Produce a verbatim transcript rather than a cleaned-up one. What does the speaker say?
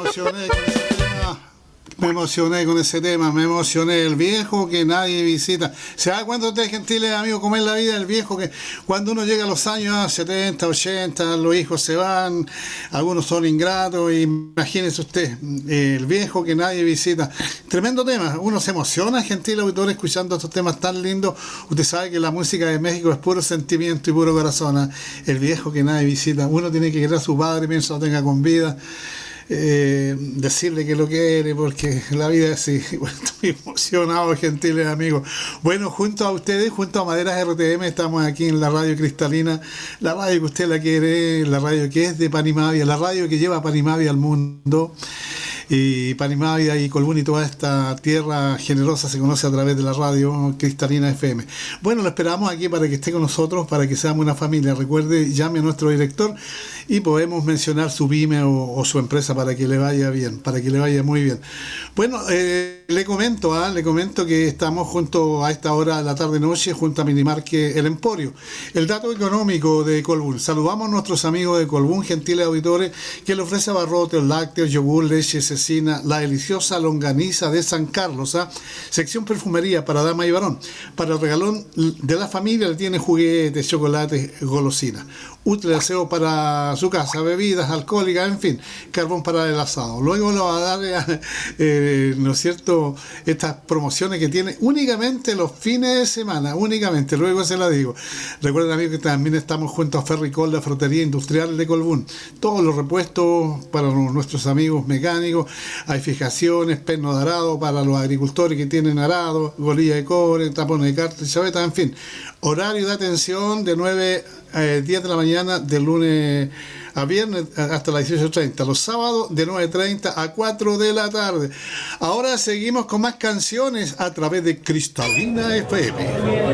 emocioné con ese tema. Me emocioné con ese tema, me emocioné. El viejo que nadie visita. ¿Se da cuenta usted, gentiles amigos, cómo es la vida del viejo? Que cuando uno llega a los años setenta, ochenta, los hijos se van, algunos son ingratos. Imagínese usted, el viejo que nadie visita. Tremendo tema. Uno se emociona, gentil auditor, escuchando estos temas tan lindos. Usted sabe que la música de México es puro sentimiento y puro corazón. ¿eh? El viejo que nadie visita. Uno tiene que querer a su padre mientras lo tenga con vida. Eh, decirle que lo quiere, porque la vida es así. Bueno, estoy emocionado, gentiles amigos. Bueno, junto a ustedes, junto a Maderas R T M, estamos aquí en la radio cristalina, la radio que usted la quiere, la radio que es de Panimavia, la radio que lleva a Panimavia al mundo. Y Panimavia y Colbún y toda esta tierra generosa se conoce a través de la radio Cristalina F M. Bueno, lo esperamos aquí para que esté con nosotros, para que seamos una familia. Recuerde, llame a nuestro director y podemos mencionar su pyme o, o su empresa para que le vaya bien, para que le vaya muy bien. Bueno, eh, le comento, ¿eh? le comento que estamos junto a esta hora de la tarde-noche, junto a Minimarque El Emporio. El dato económico de Colbún. Saludamos a nuestros amigos de Colbún, gentiles auditores, que le ofrece abarrotes, lácteos, yogur, leche, cecina, la deliciosa longaniza de San Carlos, ¿eh? Sección perfumería para dama y varón. Para el regalón de la familia le tiene juguetes, chocolates, golosinas. Útil aseo para su casa, bebidas alcohólicas, en fin, carbón para el asado. Luego lo va a dar, eh, ¿no es cierto?, estas promociones que tiene únicamente los fines de semana, únicamente, luego se la digo. Recuerden, amigos, que también estamos junto a Ferricol, la frutería industrial de Colbún. Todos los repuestos para nuestros amigos mecánicos, hay fijaciones, perno de arado para los agricultores que tienen arado, golilla de cobre, tapones de carta y chaveta, en fin. Horario de atención de nueve a diez de la mañana, de lunes a viernes hasta las dieciocho treinta. Los sábados de nueve treinta a cuatro de la tarde. Ahora seguimos con más canciones a través de Cristalina F M.